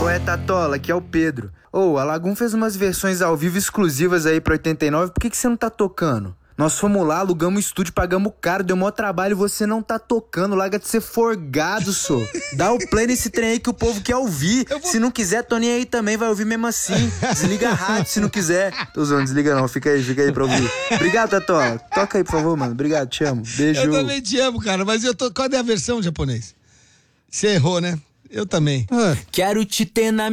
Qual é, Tatola? Aqui é o Pedro. Ô, a Lagum fez umas versões ao vivo exclusivas aí pra 89, por que você não tá tocando? Nós fomos lá, alugamos um estúdio, pagamos caro, deu maior trabalho e você não tá tocando. Larga de ser forgado, sô. Dá o play nesse trem aí que o povo quer ouvir. Se não quiser, tô nem aí também, vai ouvir mesmo assim. Desliga a rádio se não quiser. Tô zoando, desliga não, fica aí pra ouvir. Obrigado, Tatola. Toca aí, por favor, mano. Obrigado, te amo. Beijo. Eu também te amo, cara, mas qual é a versão japonês? Você errou, né? Eu também. Quero te ter na